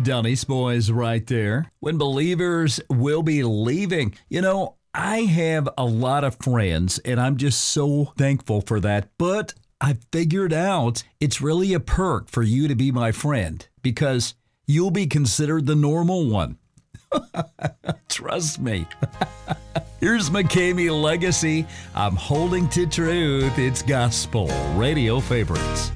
Dunny's Boys right there. When believers will be leaving. You know, I have a lot of friends, and I'm just so thankful for that. But I figured out it's really a perk for you to be my friend because you'll be considered the normal one. Trust me. Here's McCamey Legacy. I'm holding to truth. It's gospel radio favorites.